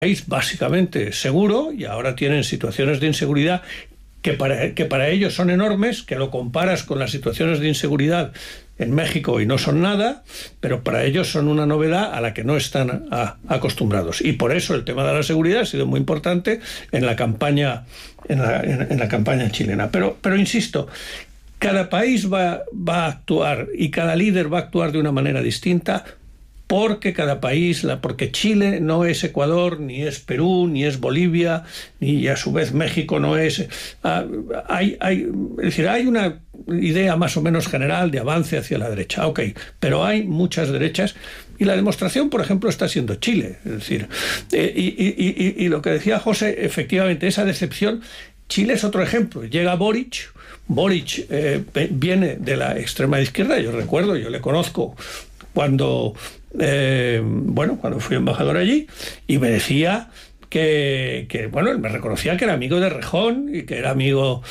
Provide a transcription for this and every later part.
país básicamente seguro y ahora tienen situaciones de inseguridad que para ellos son enormes, que lo comparas con las situaciones de inseguridad en México y no son nada, pero para ellos son una novedad a la que no están acostumbrados. Y por eso el tema de la seguridad ha sido muy importante en la campaña, en la campaña chilena. Pero insisto, cada país va a actuar y cada líder va a actuar de una manera distinta, porque cada país, porque Chile no es Ecuador, ni es Perú, ni es Bolivia, ni a su vez México no es... es decir, hay una idea más o menos general de avance hacia la derecha, ok, pero hay muchas derechas y la demostración, por ejemplo, está siendo Chile. Es decir, y lo que decía José, efectivamente, esa decepción, Chile es otro ejemplo. Llega Boric viene de la extrema izquierda, yo recuerdo, yo le conozco cuando fui embajador allí, y me decía que él me reconocía que era amigo de Rejón y que era amigo,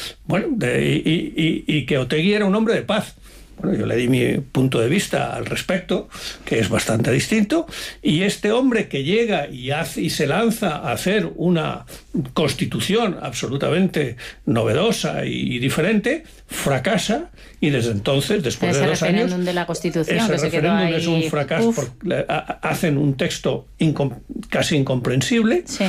y que Otegi era un hombre de paz. Bueno, yo le di mi punto de vista al respecto, que es bastante distinto, y este hombre que llega y se lanza a hacer una constitución absolutamente novedosa y diferente, fracasa, y desde entonces, después de 2 años... Ese referéndum de la Constitución, ese que se quedó ahí... es un fracaso, porque hacen un texto casi incomprensible, sí.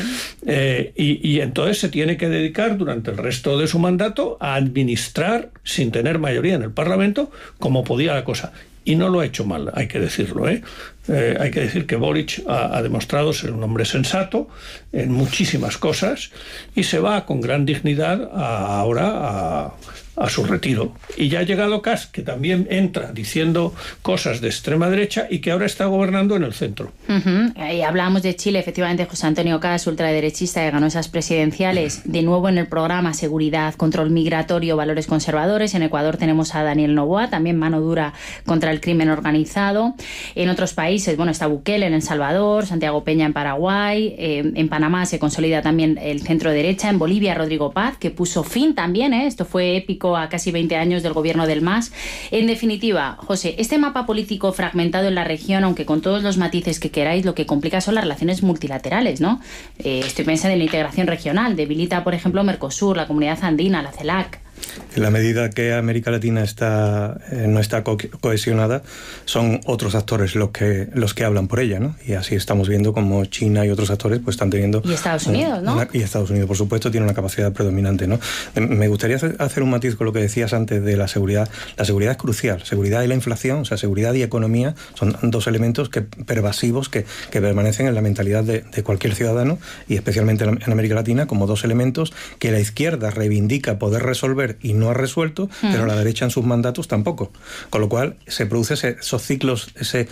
Y entonces se tiene que dedicar durante el resto de su mandato a administrar, sin tener mayoría en el Parlamento, como podía la cosa. Y no lo ha hecho mal, hay que decirlo, ¿eh? Hay que decir que Boric ha demostrado ser un hombre sensato en muchísimas cosas y se va con gran dignidad ahora a su retiro. Y ya ha llegado Kast, que también entra diciendo cosas de extrema derecha y que ahora está gobernando en el centro. Y hablábamos de Chile, efectivamente, José Antonio Kast, ultraderechista, que ganó esas presidenciales, de nuevo en el programa Seguridad, Control Migratorio, Valores Conservadores. En Ecuador tenemos a Daniel Noboa, también mano dura contra el crimen organizado. En otros países, está Bukele en El Salvador, Santiago Peña en Paraguay, en Panamá se consolida también el centro derecha, en Bolivia Rodrigo Paz, que puso fin también, esto fue épico, a casi 20 años del gobierno del MAS. En definitiva, José, este mapa político fragmentado en la región, aunque con todos los matices que queráis, lo que complica son las relaciones multilaterales, ¿no? Estoy pensando en la integración regional, debilita, por ejemplo, Mercosur, la Comunidad Andina, la CELAC. En la medida que América Latina no está cohesionada, son otros actores los que hablan por ella, ¿no? Y así estamos viendo como China y otros actores pues están teniendo... Y Estados Unidos, ¿no? Y Estados Unidos, por supuesto, tiene una capacidad predominante, ¿no? Me gustaría hacer un matiz con lo que decías antes de la seguridad. La seguridad es crucial. Seguridad y la inflación, o sea, seguridad y economía, son 2 elementos pervasivos que permanecen en la mentalidad de cualquier ciudadano, y especialmente en América Latina, como 2 elementos que la izquierda reivindica poder resolver y no ha resuelto, pero la derecha en sus mandatos tampoco. Con lo cual se produce esos ciclos,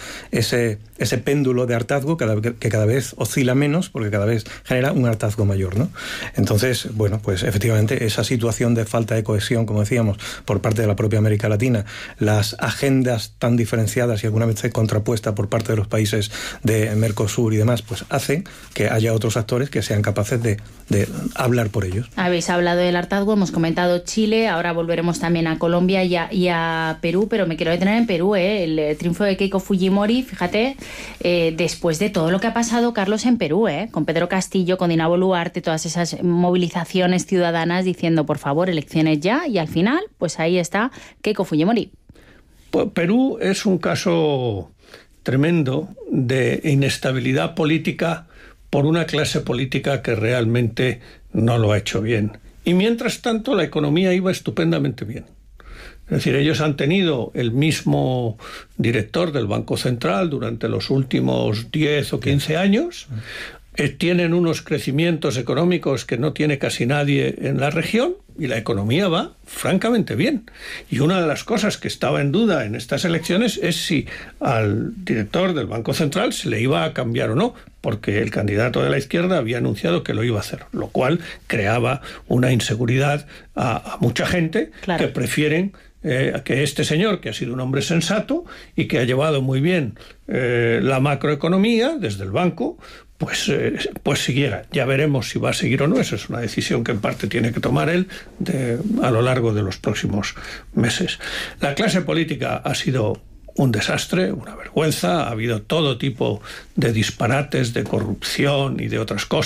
ese péndulo de hartazgo que cada vez oscila menos, porque cada vez genera un hartazgo mayor, ¿no? Entonces, pues efectivamente esa situación de falta de cohesión, como decíamos, por parte de la propia América Latina, las agendas tan diferenciadas y alguna vez contrapuestas por parte de los países de Mercosur y demás, pues hacen que haya otros actores que sean capaces de hablar por ellos. Habéis hablado del hartazgo, hemos comentado Chile, ahora volveremos también a Colombia y a Perú, pero me quiero detener en Perú, el triunfo de Keiko Fujimori, fíjate, después de todo lo que ha pasado, Carlos, en Perú, con Pedro Castillo, con Dina Boluarte, todas esas movilizaciones ciudadanas diciendo, por favor, elecciones ya, y al final, pues ahí está Keiko Fujimori. Perú es un caso tremendo de inestabilidad política por una clase política que realmente no lo ha hecho bien. Y mientras tanto la economía iba estupendamente bien. Es decir, ellos han tenido el mismo director del Banco Central durante los últimos 10 o 15 años, tienen unos crecimientos económicos que no tiene casi nadie en la región y la economía va francamente bien. Y una de las cosas que estaba en duda en estas elecciones es si al director del Banco Central se le iba a cambiar o no, porque el candidato de la izquierda había anunciado que lo iba a hacer, lo cual creaba una inseguridad a mucha gente, claro, que prefieren que este señor, que ha sido un hombre sensato y que ha llevado muy bien la macroeconomía desde el banco, pues siguiera. Ya veremos si va a seguir o no. Esa es una decisión que en parte tiene que tomar él a lo largo de los próximos meses. La clase política ha sido un desastre, una vergüenza. Ha habido todo tipo de disparates, de corrupción y de otras cosas.